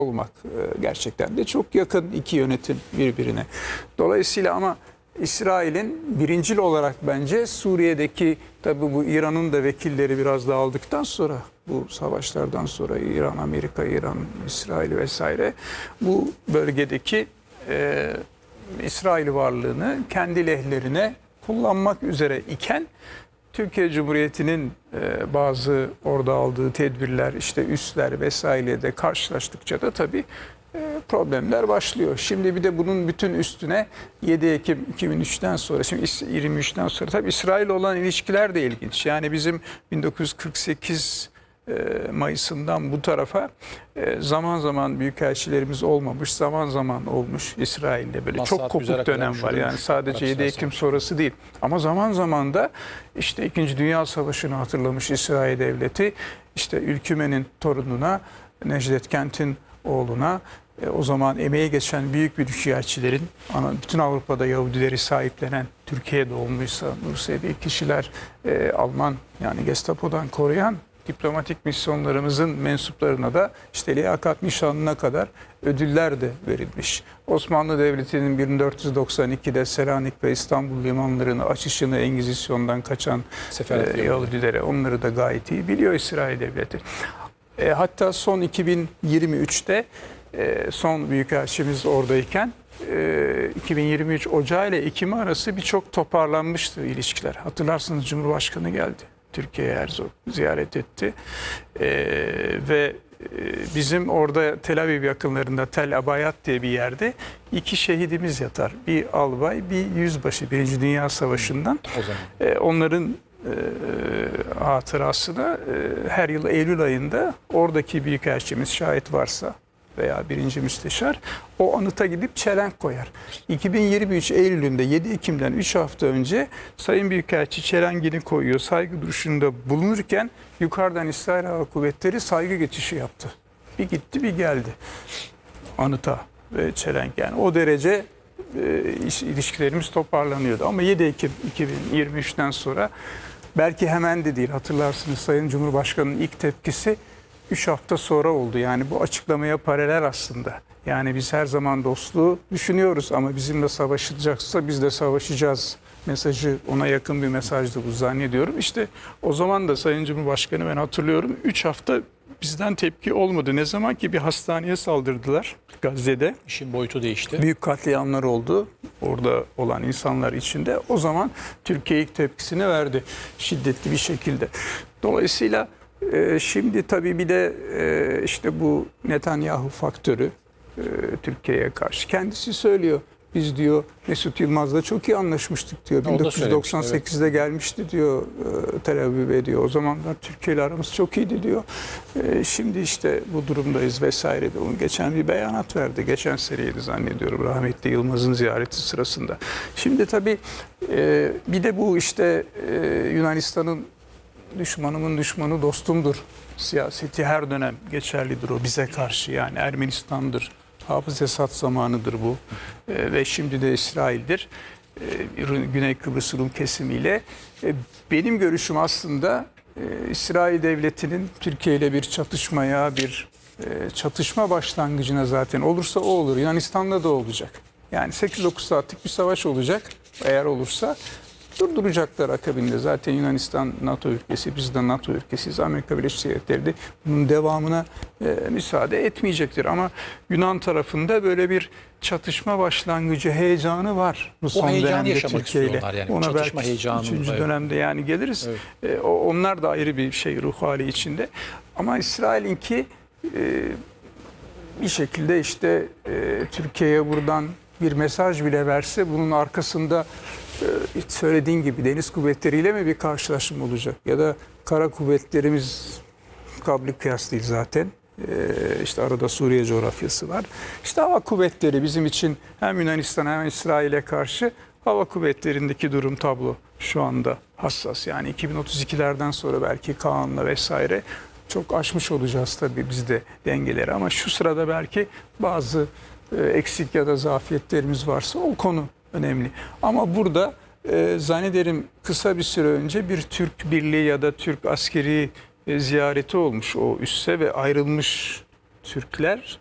olmak gerçekten de çok yakın iki yönetim birbirine. Dolayısıyla ama İsrail'in birincil olarak bence Suriye'deki, tabi bu İran'ın da vekilleri biraz dağıldıktan sonra, bu savaşlardan sonra İran, Amerika, İran, İsrail vesaire bu bölgedeki İsrail varlığını kendi lehlerine kullanmak üzere iken Türkiye Cumhuriyeti'nin bazı orada aldığı tedbirler, işte üsler vesaire de karşılaştıkça da tabii problemler başlıyor. Şimdi bir de bunun bütün üstüne 7 Ekim 2003'ten sonra, şimdi 23'ten sonra tabii İsrail olan ilişkiler de ilginç. Yani bizim 1948 Mayıs'ından bu tarafa zaman zaman büyükelçilerimiz olmamış, zaman zaman olmuş İsrail'de, böyle çok kopuk dönem var. Yani sadece 7 Ekim sonrası değil. Ama zaman zaman da işte 2. Dünya Savaşı'nı hatırlamış İsrail devleti, işte Ülkümen'in torununa, Necdet Kent'in oğluna, o zaman emeği geçen büyük büyükelçilerin, bütün Avrupa'da Yahudileri sahiplenen, Türkiye'de olmuşsa Nursevi kişiler, Alman, yani Gestapo'dan koruyan diplomatik misyonlarımızın mensuplarına da işte liyakat nişanına kadar ödüller de verilmiş. Osmanlı Devleti'nin 1492'de Selanik ve İstanbul limanlarını açışını, Engizisyon'dan kaçan Yahudilere, onları da gayet iyi biliyor İsrail Devleti. Hatta son 2023'te son büyükelçimiz oradayken 2023 Ocağı ile Ekim arası birçok toparlanmıştı ilişkiler. Hatırlarsınız, Cumhurbaşkanı geldi Türkiye'ye, Herzog ziyaret etti ve bizim orada Tel Aviv yakınlarında Tel Abayat diye bir yerde 2 şehidimiz yatar. Bir albay, bir yüzbaşı, 1. Dünya Savaşı'ndan. Onların hatırasına her yıl Eylül ayında oradaki büyükelçimiz, şayet varsa veya 1. müsteşar, o anıta gidip çelenk koyar. 2023 Eylül'ünde 7 Ekim'den 3 hafta önce Sayın Büyükelçi çelengini koyuyor, saygı duruşunda bulunurken yukarıdan İsrail Hava Kuvvetleri saygı geçişi yaptı. Bir gitti bir geldi anıta ve çelenk, yani o derece ilişkilerimiz toparlanıyordu. Ama 7 Ekim 2023'ten sonra, belki hemen de değil, hatırlarsınız Sayın Cumhurbaşkanı'nın ilk tepkisi 3 hafta sonra oldu. Yani bu açıklamaya paralel aslında. Yani biz her zaman dostluğu düşünüyoruz ama bizimle savaşılacaksa biz de savaşacağız mesajı, ona yakın bir mesajdı bu zannediyorum. İşte o zaman da Sayın Cumhurbaşkanı, ben hatırlıyorum, 3 hafta bizden tepki olmadı. Ne zaman ki bir hastaneye saldırdılar Gazze'de. İşin boyutu değişti. Büyük katliamlar oldu orada olan insanlar içinde. O zaman Türkiye ilk tepkisini verdi şiddetli bir şekilde. Dolayısıyla şimdi tabii bir de işte bu Netanyahu faktörü Türkiye'ye karşı. Kendisi söylüyor. Biz diyor Mesut Yılmaz'la çok iyi anlaşmıştık diyor. 1998'de gelmişti diyor Tel Aviv'e diyor. O zamanlar Türkiye ile aramız çok iyiydi diyor. Şimdi işte bu durumdayız vesaire de. Onun geçen bir beyanat verdi. Geçen seneydi zannediyorum, rahmetli Yılmaz'ın ziyareti sırasında. Şimdi tabii bir de bu işte Yunanistan'ın düşmanımın düşmanı dostumdur siyaseti her dönem geçerlidir o bize karşı. Yani Ermenistan'dır, Hafız Esad zamanıdır bu ve şimdi de İsrail'dir. Güney Kıbrıs Rum kesimiyle. Benim görüşüm aslında İsrail Devleti'nin Türkiye ile bir çatışmaya, bir çatışma başlangıcına, zaten olursa o olur. Yunanistan'da da olacak. Yani 8-9 saatlik bir savaş olacak eğer olursa. Durduracaklar akabinde. Zaten Yunanistan NATO ülkesi, biz de NATO ülkesiyiz. Amerika Birleşik Devletleri de bunun devamına müsaade etmeyecektir. Ama Yunan tarafında böyle bir çatışma başlangıcı heyecanı var. Bu son heyecanı yaşamak Türkiye ile. yani. Ona Çatışma belki heyecanı. 3. dönemde yani geliriz. Evet. Onlar da ayrı bir şey, ruh hali içinde. Ama İsrail'inki bir şekilde işte Türkiye'ye buradan bir mesaj bile verse, bunun arkasında söylediğin gibi deniz kuvvetleriyle mi bir karşılaşma olacak? Ya da kara kuvvetlerimiz kabli kıyas değil zaten. İşte arada Suriye coğrafyası var. İşte hava kuvvetleri bizim için hem Yunanistan hem İsrail'e karşı hava kuvvetlerindeki durum, tablo şu anda hassas. Yani 2032'lerden sonra belki Kaan'la vesaire çok aşmış olacağız tabii biz de dengeleri. Ama şu sırada belki bazı eksik ya da zafiyetlerimiz varsa o konu önemli. Ama burada zannederim kısa bir süre önce bir Türk birliği ya da Türk askeri ziyareti olmuş o üsse ve ayrılmış Türkler